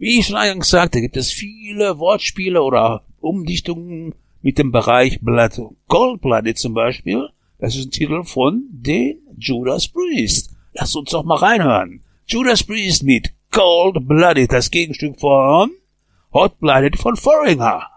Wie ich schon eingangs sagte, gibt es viele Wortspiele oder Umdichtungen mit dem Bereich Blood. Cold-Blooded zum Beispiel, das ist ein Titel von den Judas Priest. Lasst uns doch mal reinhören. Judas Priest mit Cold-Blooded, das Gegenstück von Hot-Blooded von Foreigner.